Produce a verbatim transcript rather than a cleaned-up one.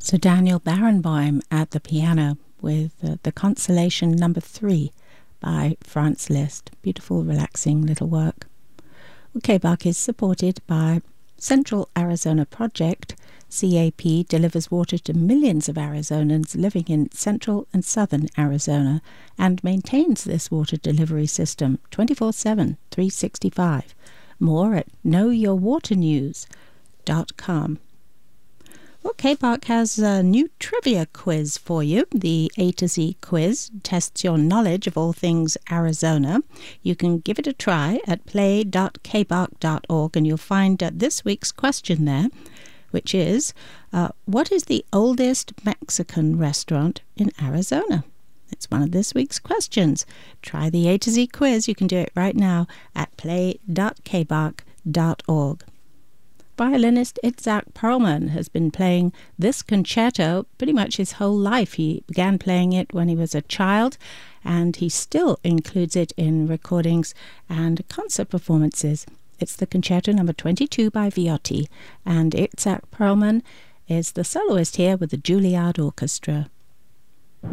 So Daniel Barenboim at the piano with uh, the Consolation Number Three by Franz Liszt. Beautiful, relaxing little work. K B A C is supported by Central Arizona Project. C A P delivers water to millions of Arizonans living in central and southern Arizona and maintains this water delivery system twenty-four seven, three sixty-five. More at know your water news dot com. Well, K B A C has a new trivia quiz for you. The A to Z quiz tests your knowledge of all things Arizona. You can give it a try at play dot k b a c dot org and you'll find uh, this week's question there, which is, uh, what is the oldest Mexican restaurant in Arizona? It's one of this week's questions. Try the A to Z quiz. You can do it right now at play dot k b a c dot org. Violinist Itzhak Perlman has been playing this concerto pretty much his whole life. He began playing it when he was a child, and he still includes it in recordings and concert performances. It's the Concerto Number twenty-two by Viotti, and Itzhak Perlman is the soloist here with the Juilliard Orchestra.